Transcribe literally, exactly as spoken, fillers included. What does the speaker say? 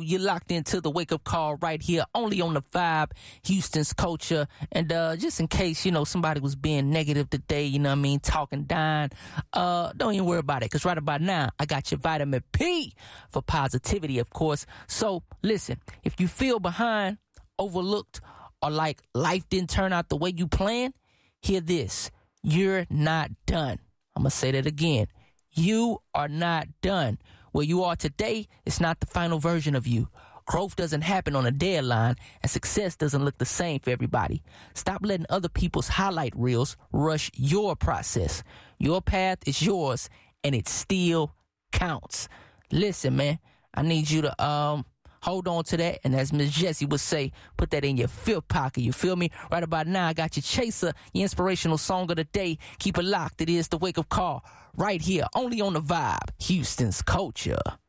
You're locked into the wake up call right here, only on the Vibe, Houston's culture. And uh, just in case, you know, somebody was being negative today, you know what I mean, talking down, uh, don't even worry about it. Because right about now, I got your vitamin P for positivity, of course. So listen, if you feel behind, overlooked, or like life didn't turn out the way you planned, hear this. You're not done. I'm going to say that again. You are not done. Where you are today is not the final version of you. Growth doesn't happen on a deadline, and success doesn't look the same for everybody. Stop letting other people's highlight reels rush your process. Your path is yours, and it still counts. Listen, man, I need you to um hold on to that, and as Miss Jessie would say, put that in your fifth pocket. You feel me? Right about now, I got your chaser, your inspirational song of the day. Keep it locked. It is the wake up call right here, only on the Vibe, Houston's culture.